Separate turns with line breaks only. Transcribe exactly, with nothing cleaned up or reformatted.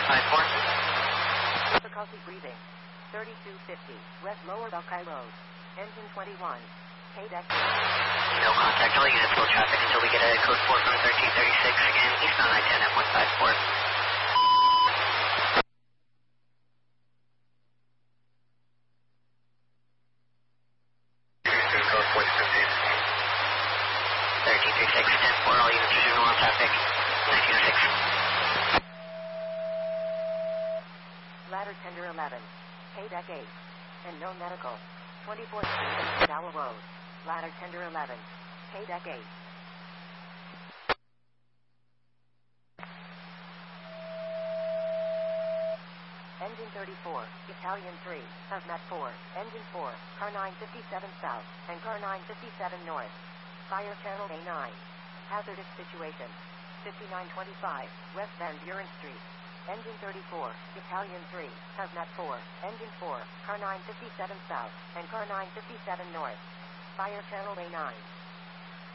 five four.
Difficulty breathing. thirty-two fifty, West Lower Buckeye Road. Engine twenty-one. K deck.
No contact, all units, low traffic until we get a code four from thirteen thirty-six. Again, eastbound I ten at one five four. Code four thirteen thirty-six, ten four, all units resume on traffic. nineteen oh six.
Ladder tender eleven. K deck eight. And no medical. twenty-fourth Street and McDowell Road. Ladder tender eleven. K deck eight. Engine thirty-four, Battalion three, Hazmat four, Engine four, car nine fifty-seven South, and car nine fifty-seven North. Fire channel A nine. Hazardous situation. fifty-nine twenty-five, West Van Buren Street. Engine thirty-four, Battalion three, Hazmat four, Engine four, car nine fifty-seven South, and car nine fifty-seven North. Fire channel A nine.